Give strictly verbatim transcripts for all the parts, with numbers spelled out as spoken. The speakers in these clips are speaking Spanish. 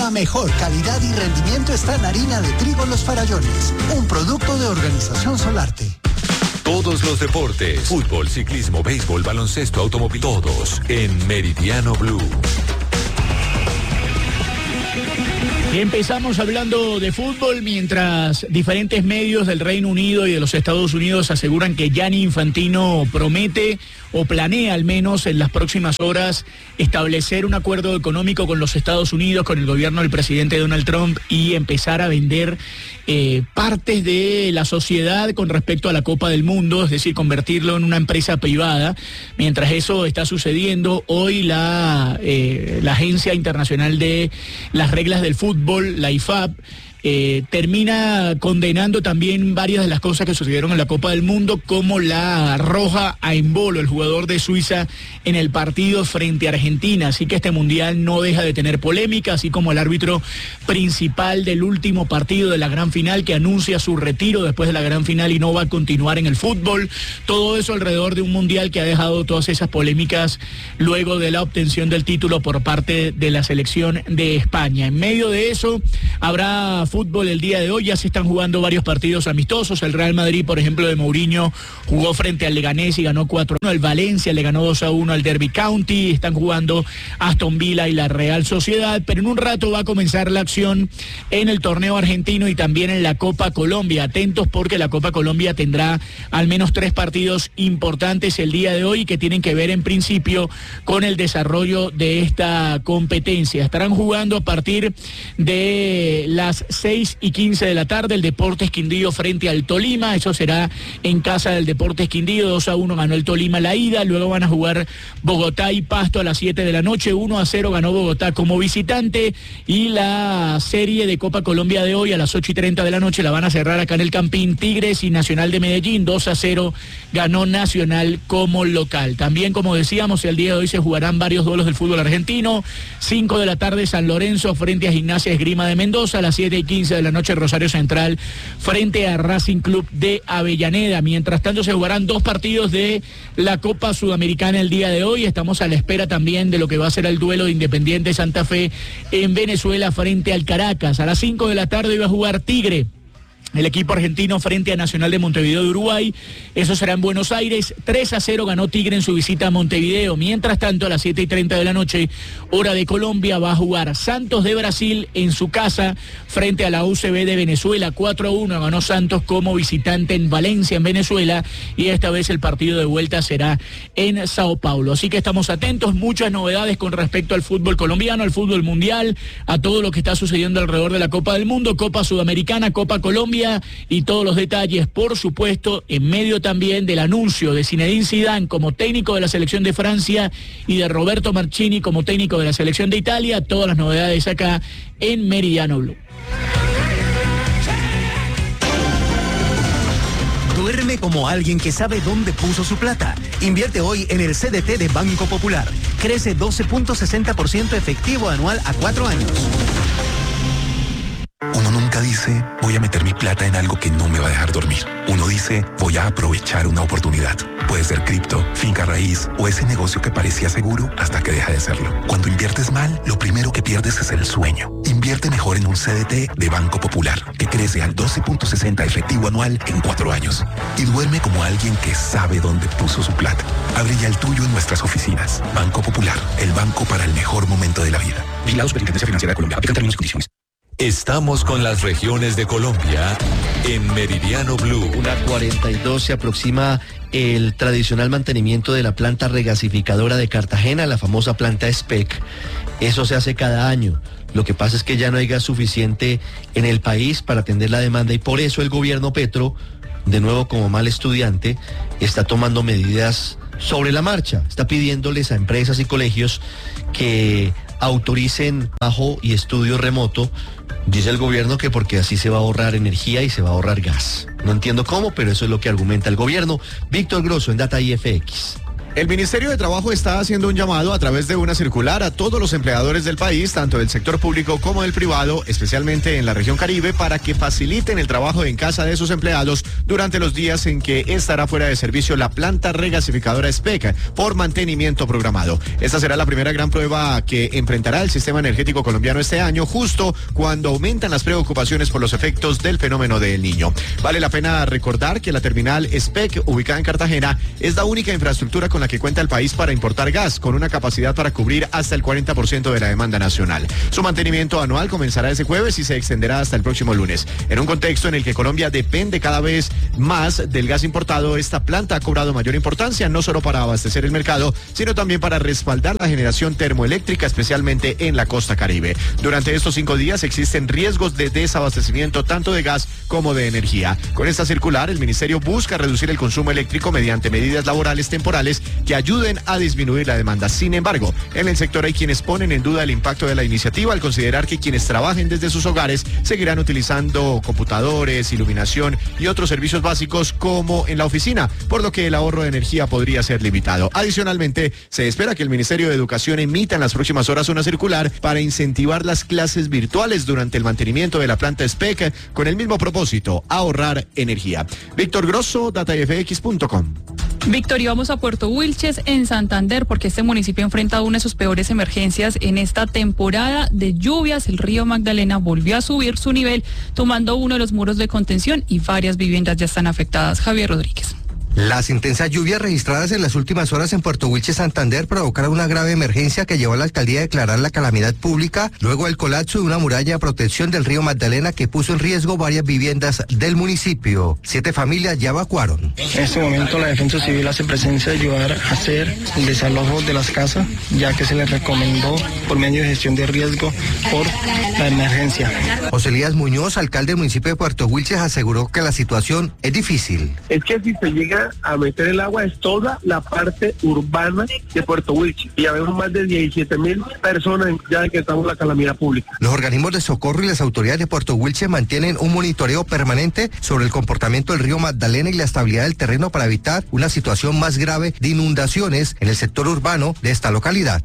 La mejor calidad y rendimiento está en harina de trigo Los Farallones, un producto de Organización Solarte. Todos los deportes, fútbol, ciclismo, béisbol, baloncesto, automóvil, todos en Meridiano Blue. Y empezamos hablando de fútbol mientras diferentes medios del Reino Unido y de los Estados Unidos aseguran que Gianni Infantino promete o planea al menos en las próximas horas establecer un acuerdo económico con los Estados Unidos, con el gobierno del presidente Donald Trump y empezar a vender eh, partes de la sociedad con respecto a la Copa del Mundo, es decir, convertirlo en una empresa privada. Mientras eso está sucediendo, hoy la, eh, la Agencia Internacional de las Reglas del Fútbol, la I F A B, Eh, termina condenando también varias de las cosas que sucedieron en la Copa del Mundo, como la roja a Embolo, el jugador de Suiza, en el partido frente a Argentina. Así que este mundial no deja de tener polémica, así como el árbitro principal del último partido de la gran final, que anuncia su retiro después de la gran final y no va a continuar en el fútbol. Todo eso alrededor de un mundial que ha dejado todas esas polémicas luego de la obtención del título por parte de la selección de España. En medio de eso habrá fútbol el día de hoy, ya se están jugando varios partidos amistosos. El Real Madrid, por ejemplo, de Mourinho, jugó frente al Leganés y ganó cuatro a uno. El Valencia le ganó dos a uno al Derby County. Están jugando Aston Villa y la Real Sociedad, pero en un rato va a comenzar la acción en el torneo argentino y también en la Copa Colombia. Atentos, porque la Copa Colombia tendrá al menos tres partidos importantes el día de hoy que tienen que ver en principio con el desarrollo de esta competencia. Estarán jugando a partir de las seis y quince de la tarde el Deportes Quindío frente al Tolima. Eso será en casa del Deportes Quindío. dos a uno ganó el Tolima la ida. Luego van a jugar Bogotá y Pasto a las siete de la noche. uno a cero ganó Bogotá como visitante. Y la serie de Copa Colombia de hoy a las ocho y treinta de la noche la van a cerrar acá en el Campín. Tigres y Nacional de Medellín. dos a cero ganó Nacional como local. También, como decíamos, el día de hoy se jugarán varios duelos del fútbol argentino. cinco de la tarde San Lorenzo frente a Gimnasia Esgrima de Mendoza. A las siete y quince de la noche Rosario Central frente a Racing Club de Avellaneda. Mientras tanto se jugarán dos partidos de la Copa Sudamericana el día de hoy. Estamos a la espera también de lo que va a ser el duelo de Independiente Santa Fe en Venezuela frente al Caracas. A las cinco de la tarde iba a jugar Tigre, el equipo argentino, frente a Nacional de Montevideo de Uruguay. Eso será en Buenos Aires. tres a cero ganó Tigre en su visita a Montevideo. Mientras tanto, a las siete y treinta de la noche, hora de Colombia, va a jugar Santos de Brasil en su casa frente a la U C B de Venezuela. cuatro a uno ganó Santos como visitante en Valencia, en Venezuela. Y esta vez el partido de vuelta será en Sao Paulo. Así que estamos atentos. Muchas novedades con respecto al fútbol colombiano, al fútbol mundial, a todo lo que está sucediendo alrededor de la Copa del Mundo, Copa Sudamericana, Copa Colombia, y todos los detalles, por supuesto, en medio también del anuncio de Zinedine Zidane como técnico de la selección de Francia y de Roberto Mancini como técnico de la selección de Italia. Todas las novedades acá en Meridiano Blue. Duerme como alguien que sabe dónde puso su plata. Invierte hoy en el C D T de Banco Popular. Crece doce punto sesenta por ciento efectivo anual a cuatro años. Uno nunca dice, voy a meter mi plata en algo que no me va a dejar dormir. Uno dice, voy a aprovechar una oportunidad. Puede ser cripto, finca raíz o ese negocio que parecía seguro hasta que deja de serlo. Cuando inviertes mal, lo primero que pierdes es el sueño. Invierte mejor en un C D T de Banco Popular, que crece al doce punto sesenta efectivo anual en cuatro años. Y duerme como alguien que sabe dónde puso su plata. Abre ya el tuyo en nuestras oficinas. Banco Popular, el banco para el mejor momento de la vida. Vigilado Superintendencia Financiera de Colombia. Aplican términos y condiciones. Estamos con las regiones de Colombia en Meridiano Blue. Una cuarenta y dos se aproxima el tradicional mantenimiento de la planta regasificadora de Cartagena, la famosa planta S P E C. Eso se hace cada año. Lo que pasa es que ya no hay gas suficiente en el país para atender la demanda y por eso el gobierno Petro, de nuevo como mal estudiante, está tomando medidas sobre la marcha. Está pidiéndoles a empresas y colegios que autoricen trabajo y estudio remoto. Dice el gobierno que porque así se va a ahorrar energía y se va a ahorrar gas. No entiendo cómo, pero eso es lo que argumenta el gobierno. Víctor Grosso en Data I F X. El Ministerio de Trabajo está haciendo un llamado a través de una circular a todos los empleadores del país, tanto del sector público como del privado, especialmente en la región Caribe, para que faciliten el trabajo en casa de sus empleados durante los días en que estará fuera de servicio la planta regasificadora S P E C por mantenimiento programado. Esta será la primera gran prueba que enfrentará el sistema energético colombiano este año, justo cuando aumentan las preocupaciones por los efectos del fenómeno del Niño. Vale la pena recordar que la terminal S P E C, ubicada en Cartagena, es la única infraestructura con la que cuenta el país para importar gas, con una capacidad para cubrir hasta el cuarenta por ciento de la demanda nacional. Su mantenimiento anual comenzará ese jueves y se extenderá hasta el próximo lunes. En un contexto en el que Colombia depende cada vez más del gas importado, esta planta ha cobrado mayor importancia, no solo para abastecer el mercado, sino también para respaldar la generación termoeléctrica, especialmente en la costa Caribe. Durante estos cinco días existen riesgos de desabastecimiento tanto de gas como de energía. Con esta circular, el Ministerio busca reducir el consumo eléctrico mediante medidas laborales temporales que ayuden a disminuir la demanda. Sin embargo, en el sector hay quienes ponen en duda el impacto de la iniciativa al considerar que quienes trabajen desde sus hogares seguirán utilizando computadores, iluminación y otros servicios básicos como en la oficina, por lo que el ahorro de energía podría ser limitado. Adicionalmente, se espera que el Ministerio de Educación emita en las próximas horas una circular para incentivar las clases virtuales durante el mantenimiento de la planta S P E C con el mismo propósito, ahorrar energía. Víctor Grosso, data f x punto com. Víctor, y vamos a Puerto Wilches, en Santander, porque este municipio enfrenta una de sus peores emergencias en esta temporada de lluvias. El río Magdalena volvió a subir su nivel, tomando uno de los muros de contención y varias viviendas ya están afectadas. Javier Rodríguez. Las intensas lluvias registradas en las últimas horas en Puerto Wilches, Santander, provocaron una grave emergencia que llevó a la alcaldía a declarar la calamidad pública luego del colapso de una muralla de protección del río Magdalena que puso en riesgo varias viviendas del municipio. Siete familias ya evacuaron. En este momento la Defensa Civil hace presencia de ayudar a hacer el desalojo de las casas, ya que se les recomendó por medio de gestión de riesgo por la emergencia. José Elías Muñoz, alcalde del municipio de Puerto Wilches, aseguró que la situación es difícil. Es que si se llega a meter el agua es toda la parte urbana de Puerto Wilches y ya vemos más de diecisiete mil personas ya que estamos en la calamidad pública. Los organismos de socorro y las autoridades de Puerto Wilches mantienen un monitoreo permanente sobre el comportamiento del río Magdalena y la estabilidad del terreno para evitar una situación más grave de inundaciones en el sector urbano de esta localidad.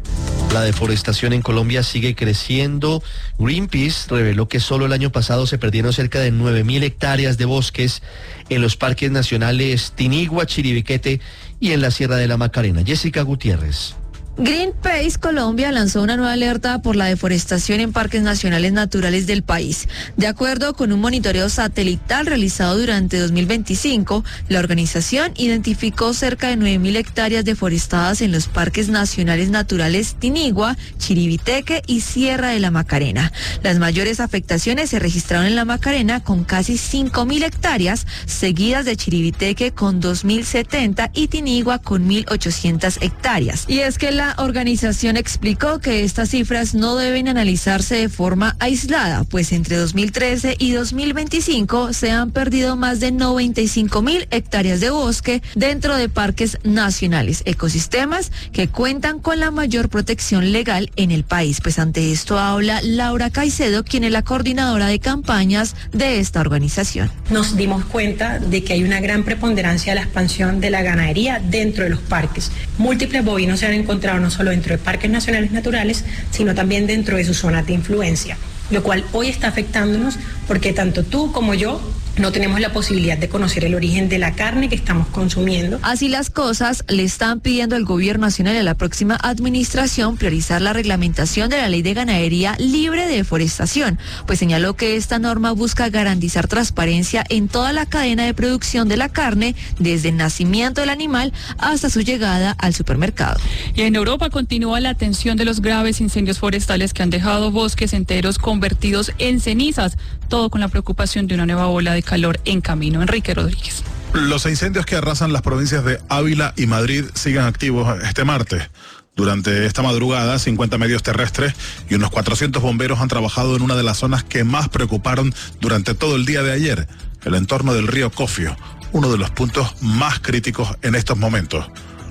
La deforestación en Colombia sigue creciendo. Greenpeace reveló que solo el año pasado se perdieron cerca de nueve mil hectáreas de bosques en los parques nacionales Tinigua, Chiribiquete y en la Sierra de la Macarena. Jessica Gutiérrez. Greenpeace Colombia lanzó una nueva alerta por la deforestación en parques nacionales naturales del país. De acuerdo con un monitoreo satelital realizado durante dos mil veinticinco, la organización identificó cerca de nueve mil hectáreas deforestadas en los parques nacionales naturales Tinigua, Chiribiteque y Sierra de la Macarena. Las mayores afectaciones se registraron en la Macarena con casi cinco mil hectáreas, seguidas de Chiribiteque con dos mil setenta y Tinigua con mil ochocientas hectáreas. Y es que la La organización explicó que estas cifras no deben analizarse de forma aislada, pues entre dos mil trece y dos mil veinticinco se han perdido más de noventa y cinco mil hectáreas de bosque dentro de parques nacionales, ecosistemas que cuentan con la mayor protección legal en el país. Pues ante esto habla Laura Caicedo, quien es la coordinadora de campañas de esta organización. Nos dimos cuenta de que hay una gran preponderancia de la expansión de la ganadería dentro de los parques. Múltiples bovinos se han encontrado no solo dentro de parques nacionales naturales, sino también dentro de sus zonas de influencia, lo cual hoy está afectándonos porque tanto tú como yo no tenemos la posibilidad de conocer el origen de la carne que estamos consumiendo. Así las cosas, le están pidiendo al gobierno nacional y a la próxima administración priorizar la reglamentación de la ley de ganadería libre de deforestación, pues señaló que esta norma busca garantizar transparencia en toda la cadena de producción de la carne, desde el nacimiento del animal hasta su llegada al supermercado. Y en Europa continúa la atención de los graves incendios forestales que han dejado bosques enteros convertidos en cenizas, todo con la preocupación de una nueva ola de calor en camino. Enrique Rodríguez. Los incendios que arrasan las provincias de Ávila y Madrid siguen activos este martes. Durante esta madrugada, cincuenta medios terrestres y unos cuatrocientos bomberos han trabajado en una de las zonas que más preocuparon durante todo el día de ayer, el entorno del río Cofio, uno de los puntos más críticos en estos momentos.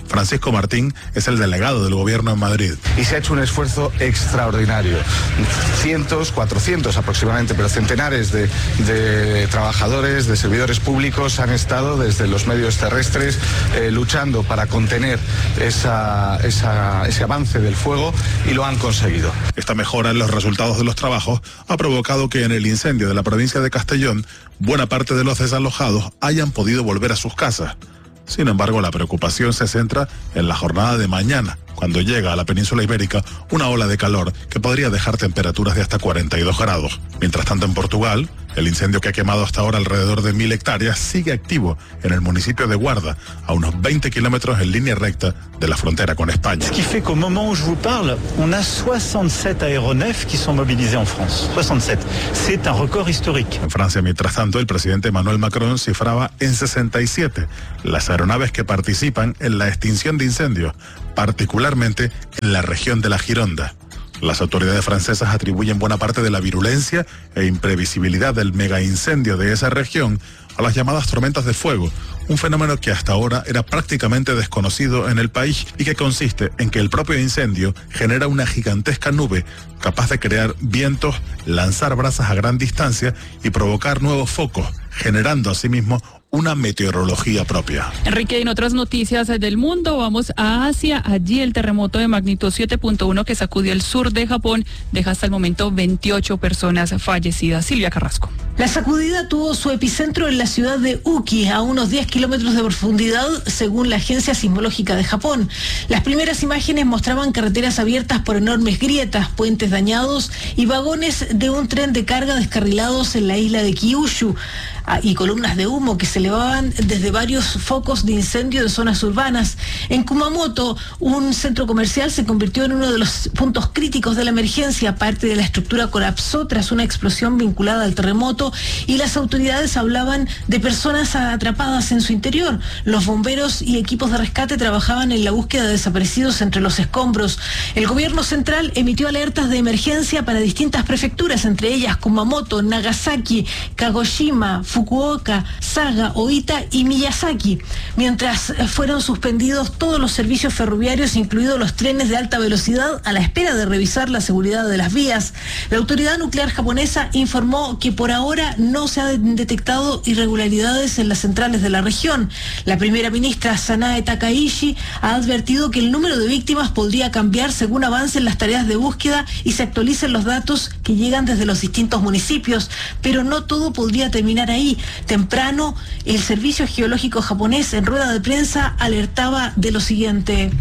Francisco Martín es el delegado del gobierno en Madrid. Y se ha hecho un esfuerzo extraordinario. Cientos, cuatrocientos aproximadamente, pero centenares de, de trabajadores, de servidores públicos han estado desde los medios terrestres eh, luchando para contener esa, esa, ese avance del fuego y lo han conseguido. Esta mejora en los resultados de los trabajos ha provocado que en el incendio de la provincia de Castellón, buena parte de los desalojados hayan podido volver a sus casas. Sin embargo, la preocupación se centra en la jornada de mañana, cuando llega a la península ibérica una ola de calor que podría dejar temperaturas de hasta cuarenta y dos grados. Mientras tanto, en Portugal, el incendio que ha quemado hasta ahora alrededor de mil hectáreas sigue activo en el municipio de Guarda, a unos veinte kilómetros en línea recta de la frontera con España. Ce qui fait qu'au moment où je vous parle, on a soixante-sept aéronefs qui sont mobilisés en France. soixante-sept. C'est un record historique. En Francia, mientras tanto, el presidente Emmanuel Macron cifraba en sesenta y siete las aeronaves que participan en la extinción de incendios, particularmente en la región de la Gironda. Las autoridades francesas atribuyen buena parte de la virulencia e imprevisibilidad del megaincendio de esa región a las llamadas tormentas de fuego, un fenómeno que hasta ahora era prácticamente desconocido en el país y que consiste en que el propio incendio genera una gigantesca nube capaz de crear vientos, lanzar brasas a gran distancia y provocar nuevos focos, generando asimismo una meteorología propia. Enrique, en otras noticias del mundo, vamos a Asia. Allí el terremoto de magnitud siete punto uno que sacudió el sur de Japón deja hasta el momento veintiocho personas fallecidas. Silvia Carrasco. La sacudida tuvo su epicentro en la ciudad de Uki, a unos diez kilómetros de profundidad, según la Agencia Sismológica de Japón. Las primeras imágenes mostraban carreteras abiertas por enormes grietas, puentes dañados y vagones de un tren de carga descarrilados en la isla de Kyushu, y columnas de humo que se elevaban desde varios focos de incendio de zonas urbanas. En Kumamoto, un centro comercial se convirtió en uno de los puntos críticos de la emergencia. Parte de la estructura colapsó tras una explosión vinculada al terremoto y las autoridades hablaban de personas atrapadas en su interior. Los bomberos y equipos de rescate trabajaban en la búsqueda de desaparecidos entre los escombros. El gobierno central emitió alertas de emergencia para distintas prefecturas, entre ellas Kumamoto, Nagasaki, Kagoshima, Fukuoka, Saga, Oita y Miyazaki, mientras fueron suspendidos todos los servicios ferroviarios, incluidos los trenes de alta velocidad, a la espera de revisar la seguridad de las vías. La autoridad nuclear japonesa informó que por ahora no se han detectado irregularidades en las centrales de la región. La primera ministra Sanae Takaishi ha advertido que el número de víctimas podría cambiar según avancen las tareas de búsqueda y se actualicen los datos que llegan desde los distintos municipios, pero no todo podría terminar ahí. Temprano, el Servicio Geológico japonés en rueda de prensa alertaba de lo siguiente.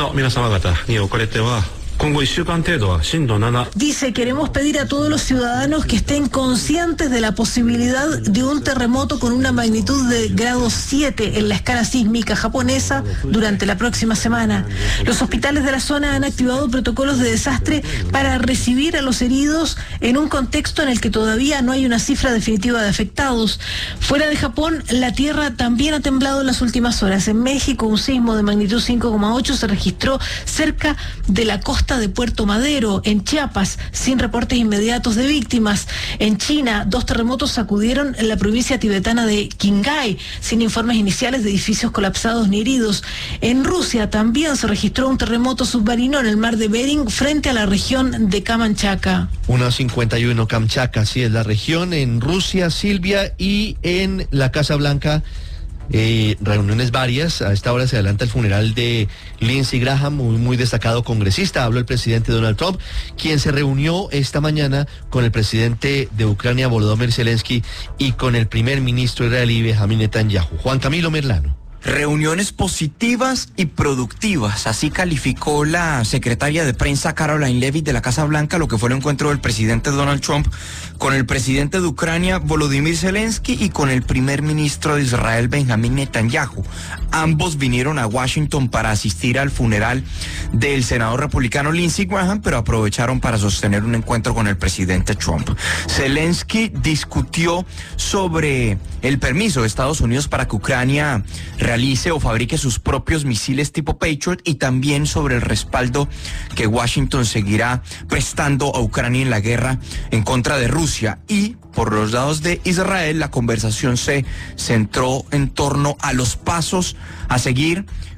Dice, queremos pedir a todos los ciudadanos que estén conscientes de la posibilidad de un terremoto con una magnitud de grado siete en la escala sísmica japonesa durante la próxima semana. Los hospitales de la zona han activado protocolos de desastre para recibir a los heridos en un contexto en el que todavía no hay una cifra definitiva de afectados. Fuera de Japón, la tierra también ha temblado en las últimas horas. En México, un sismo de magnitud cinco coma ocho se registró cerca de la costa de Puerto Madero, en Chiapas, sin reportes inmediatos de víctimas. En China, dos terremotos sacudieron en la provincia tibetana de Qinghai, sin informes iniciales de edificios colapsados ni heridos. En Rusia también se registró un terremoto submarino en el mar de Bering frente a la región de Kamchatka. uno cincuenta y uno Kamchatka, sí es la región, en Rusia, Silvia, y en la Casa Blanca. Eh, reuniones varias. A esta hora se adelanta el funeral de Lindsey Graham, muy, muy destacado congresista. Habló el presidente Donald Trump, quien se reunió esta mañana con el presidente de Ucrania, Volodymyr Zelensky, y con el primer ministro israelí, Benjamin Netanyahu. Juan Camilo Merlano. Reuniones positivas y productivas, así calificó la secretaria de prensa Caroline Levitt de la Casa Blanca lo que fue el encuentro del presidente Donald Trump con el presidente de Ucrania, Volodymyr Zelensky, y con el primer ministro de Israel, Benjamin Netanyahu. Ambos vinieron a Washington para asistir al funeral del senador republicano Lindsey Graham, pero aprovecharon para sostener un encuentro con el presidente Trump. Zelensky discutió sobre el permiso de Estados Unidos para que Ucrania realice o fabrique sus propios misiles tipo Patriot, y también sobre el respaldo que Washington seguirá prestando a Ucrania en la guerra en contra de Rusia. Y por los lados de Israel, la conversación se centró en torno a los pasos a seguir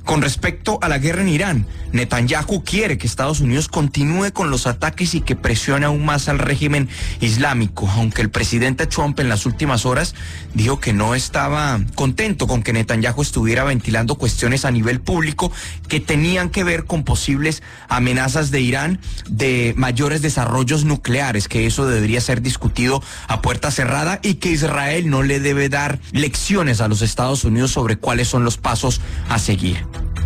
Con respecto a la guerra en Irán, Netanyahu quiere que Estados Unidos continúe con los ataques y que presione aún más al régimen islámico, aunque el presidente Trump en las últimas horas dijo que no estaba contento con que Netanyahu estuviera ventilando cuestiones a nivel público que tenían que ver con posibles amenazas de Irán de mayores desarrollos nucleares, que eso debería ser discutido a puerta cerrada y que Israel no le debe dar lecciones a los Estados Unidos sobre cuáles son los pasos a seguir.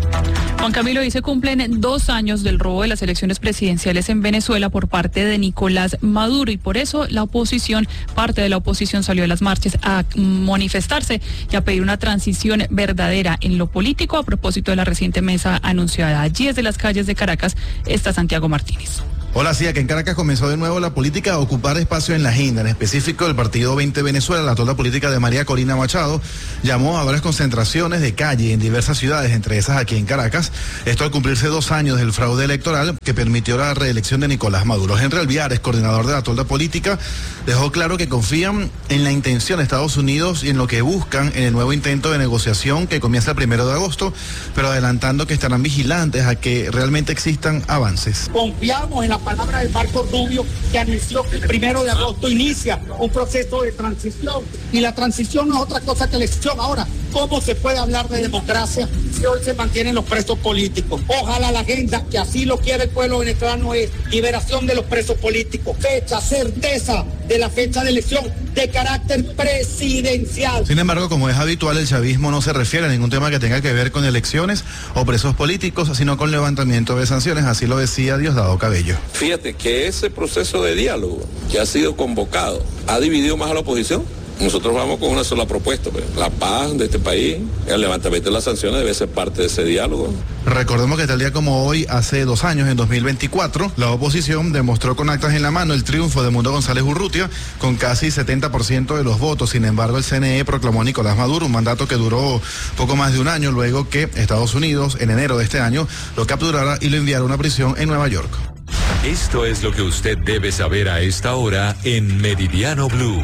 Juan Camilo, hoy se cumplen dos años del robo de las elecciones presidenciales en Venezuela por parte de Nicolás Maduro y por eso la oposición, parte de la oposición salió de las marchas a manifestarse y a pedir una transición verdadera en lo político a propósito de la reciente mesa anunciada. Allí desde las calles de Caracas está Santiago Martínez. Hola, sí, que en Caracas comenzó de nuevo la política a ocupar espacio en la agenda, en específico el Partido veinte Venezuela, la tolda política de María Corina Machado, llamó a varias concentraciones de calle en diversas ciudades, entre esas aquí en Caracas, esto al cumplirse dos años del fraude electoral que permitió la reelección de Nicolás Maduro. Henry Alviares, coordinador de la tolda política, dejó claro que confían en la intención de Estados Unidos y en lo que buscan en el nuevo intento de negociación que comienza el primero de agosto, pero adelantando que estarán vigilantes a que realmente existan avances. Confiamos en la palabra de Marco Rubio, que anunció que el primero de agosto inicia un proceso de transición, y la transición no es otra cosa que elección. Ahora, ¿cómo se puede hablar de democracia si hoy se mantienen los presos políticos? Ojalá la agenda, que así lo quiere el pueblo venezolano, es liberación de los presos políticos, fecha, certeza de la fecha de elección de carácter presidencial. Sin embargo, como es habitual, el chavismo no se refiere a ningún tema que tenga que ver con elecciones o presos políticos, sino con levantamiento de sanciones, así lo decía Diosdado Cabello. Fíjate que ese proceso de diálogo que ha sido convocado ha dividido más a la oposición. Nosotros vamos con una sola propuesta, pues. La paz de este país, el levantamiento de las sanciones debe ser parte de ese diálogo. Recordemos que tal día como hoy, hace dos años, en dos mil veinticuatro, la oposición demostró con actas en la mano el triunfo de Mundo González Urrutia con casi setenta por ciento de los votos. Sin embargo, el C N E proclamó a Nicolás Maduro un mandato que duró poco más de un año, luego que Estados Unidos, en enero de este año, lo capturara y lo enviara a una prisión en Nueva York. Esto es lo que usted debe saber a esta hora en Meridiano Blue.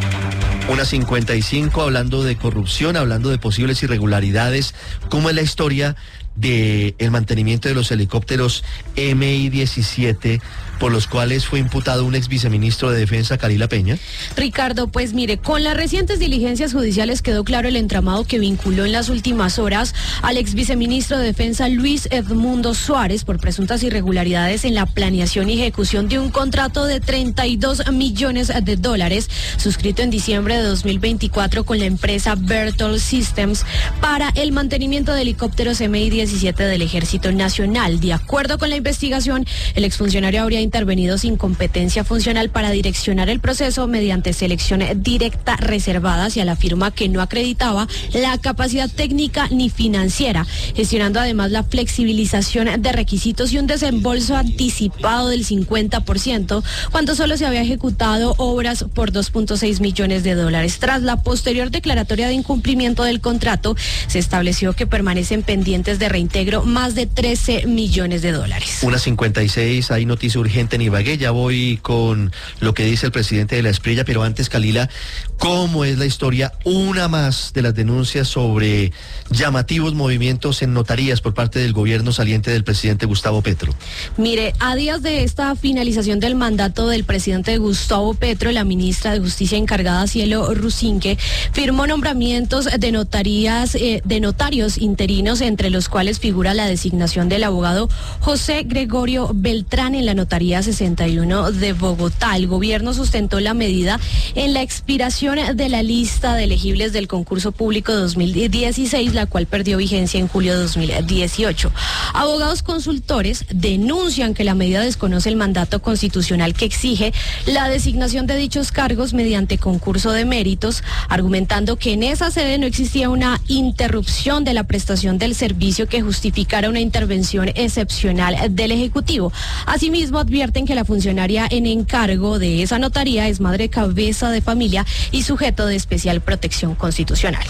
Una cincuenta y cinco, hablando de corrupción, hablando de posibles irregularidades. ¿Cómo es la historia del mantenimiento de los helicópteros M I diecisiete por los cuales fue imputado un ex viceministro de Defensa, Carila Peña? Ricardo, pues mire, con las recientes diligencias judiciales quedó claro el entramado que vinculó en las últimas horas al ex viceministro de Defensa, Luis Edmundo Suárez, por presuntas irregularidades en la planeación y ejecución de un contrato de treinta y dos millones de dólares suscrito en diciembre de dos mil veinticuatro con la empresa Berthold Systems para el mantenimiento de helicópteros M I diecisiete del Ejército Nacional. De acuerdo con la investigación, el exfuncionario habría intervenido sin competencia funcional para direccionar el proceso mediante selección directa reservada hacia la firma que no acreditaba la capacidad técnica ni financiera, gestionando además la flexibilización de requisitos y un desembolso anticipado del cincuenta por ciento cuando solo se había ejecutado obras por dos punto seis millones de dólares. Tras la posterior declaratoria de incumplimiento del contrato, se estableció que permanecen pendientes de reintegro más de trece millones de dólares. Una cincuenta y seis, hay noticia urgente en Ibagué. Ya voy con lo que dice el presidente de la Esprilla, pero antes, Calila, ¿cómo es la historia? Una más de las denuncias sobre llamativos movimientos en notarías por parte del gobierno saliente del presidente Gustavo Petro. Mire, a días de esta finalización del mandato del presidente Gustavo Petro, la ministra de Justicia encargada, Cielo Rusinque, firmó nombramientos de notarías, eh, de notarios interinos, entre los cuales figura la designación del abogado José Gregorio Beltrán en la notaría sesenta y uno de Bogotá. El gobierno sustentó la medida en la expiración de la lista de elegibles del concurso público dos mil dieciséis, la cual perdió vigencia en julio de dos mil dieciocho. Abogados consultores denuncian que la medida desconoce el mandato constitucional que exige la designación de dichos cargos mediante concurso de méritos, argumentando que en esa sede no existía una interrupción de la prestación del servicio que justificara una intervención excepcional del Ejecutivo. Asimismo, advierten que la funcionaria en encargo de esa notaría es madre cabeza de familia y sujeto de especial protección constitucional.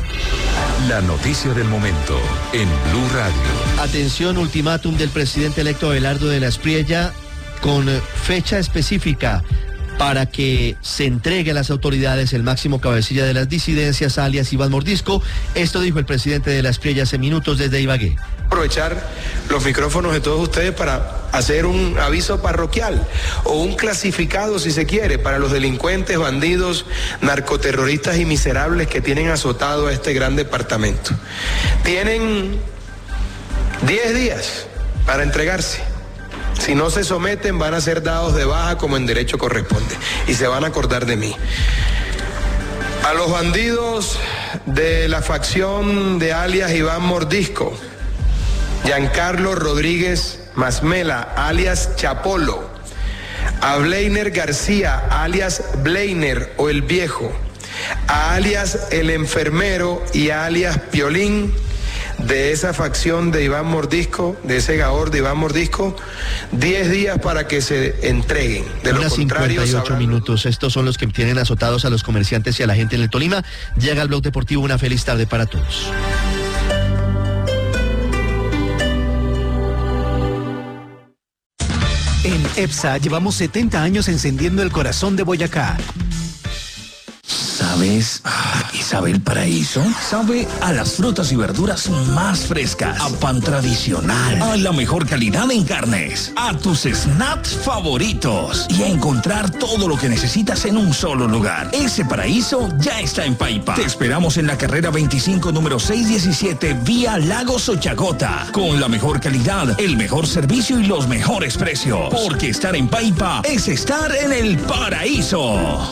La noticia del momento en Blue Radio. Atención, ultimátum del presidente electo Abelardo de la Espriella con fecha específica. para que se entregue a las autoridades el máximo cabecilla de las disidencias, alias Iván Mordisco. Esto dijo el presidente de la S P R I hace minutos desde Ibagué. Aprovechar los micrófonos de todos ustedes para hacer un aviso parroquial o un clasificado, si se quiere, para los delincuentes, bandidos, narcoterroristas y miserables que tienen azotado a este gran departamento. Tienen diez días para entregarse. Si no se someten, van a ser dados de baja como en derecho corresponde y se van a acordar de mí. A los bandidos de la facción de alias Iván Mordisco, Giancarlo Rodríguez Masmela, alias Chapolo, a Bleiner García, alias Bleiner o el Viejo, a alias El Enfermero y a alias Piolín, de esa facción de Iván Mordisco, de ese gaor de Iván Mordisco, diez días para que se entreguen. De lo contrario, cincuenta y ocho sabrán... minutos. Estos son los que tienen azotados a los comerciantes y a la gente en el Tolima. Llega al Blog Deportivo. Una feliz tarde para todos. En EPSA llevamos setenta años encendiendo el corazón de Boyacá. ¿Sabes a qué sabe el paraíso? Sabe a las frutas y verduras más frescas, a pan tradicional, a la mejor calidad en carnes, a tus snacks favoritos y a encontrar todo lo que necesitas en un solo lugar. Ese paraíso ya está en Paipa. Te esperamos en la carrera veinticinco, número seiscientos diecisiete, vía Lagos Ochagota, con la mejor calidad, el mejor servicio y los mejores precios. Porque estar en Paipa es estar en el paraíso.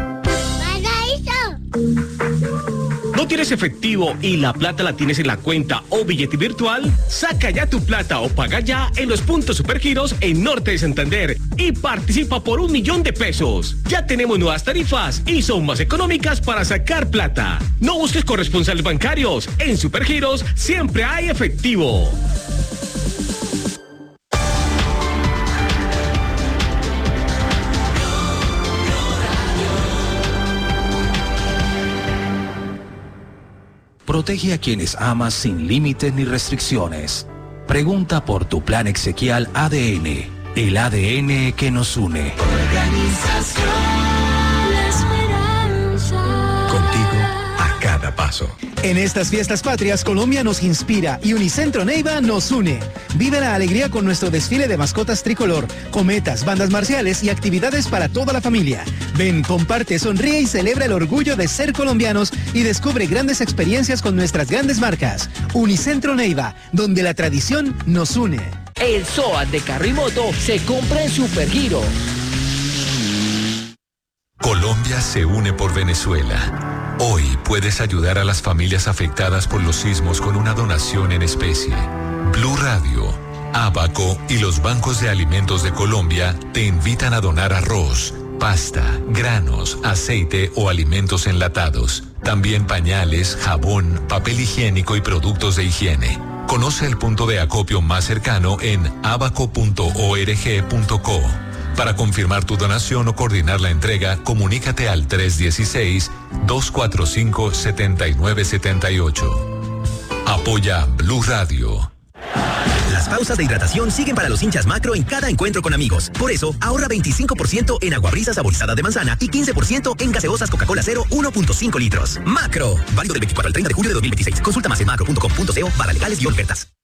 ¿No tienes efectivo y la plata la tienes en la cuenta o billete virtual? Saca ya tu plata o paga ya en los puntos Supergiros en Norte de Santander y participa por un millón de pesos. Ya tenemos nuevas tarifas y son más económicas para sacar plata. No busques corresponsales bancarios. En Supergiros siempre hay efectivo. Protege a quienes amas sin límites ni restricciones. Pregunta por tu plan exequial A D N, el A D N que nos une. Organización La Esperanza. Contigo a cada paso. En estas fiestas patrias, Colombia nos inspira y Unicentro Neiva nos une. Vive la alegría con nuestro desfile de mascotas tricolor, cometas, bandas marciales y actividades para toda la familia. Ven, comparte, sonríe y celebra el orgullo de ser colombianos y descubre grandes experiencias con nuestras grandes marcas. Unicentro Neiva, donde la tradición nos une. El SOAT de carro y moto se compra en Supergiro. Colombia se une por Venezuela. Hoy puedes ayudar a las familias afectadas por los sismos con una donación en especie. Blue Radio, Abaco y los bancos de alimentos de Colombia te invitan a donar arroz, pasta, granos, aceite o alimentos enlatados. También pañales, jabón, papel higiénico y productos de higiene. Conoce el punto de acopio más cercano en abaco punto org punto co. Para confirmar tu donación o coordinar la entrega, comunícate al tres uno seis, dos cuatro cinco, siete nueve siete ocho. Apoya Blue Radio. Las pausas de hidratación siguen para los hinchas Macro en cada encuentro con amigos. Por eso, ahorra veinticinco por ciento en aguabrisa saborizada de manzana y quince por ciento en gaseosas Coca-Cola Cero uno punto cinco litros. Macro. Válido del veinticuatro al treinta de julio de dos mil veintiséis. Consulta más en macro punto com punto co barra legales y ofertas.